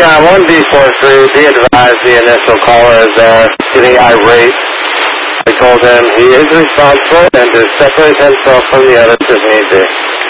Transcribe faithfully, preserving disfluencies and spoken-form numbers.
TRANSCOM one B four three, be advised the initial caller is uh, getting irate. I told him he is responsible and to separate himself from the others if need be.